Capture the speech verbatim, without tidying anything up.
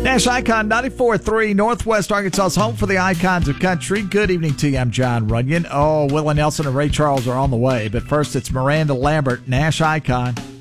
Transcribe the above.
Nash Icon ninety-four point three, Northwest Arkansas's home for the icons of country. Good evening to you. I'm John Runyon. Oh, Willie Nelson and Ray Charles are on the way. But first, it's Miranda Lambert, Nash Icon.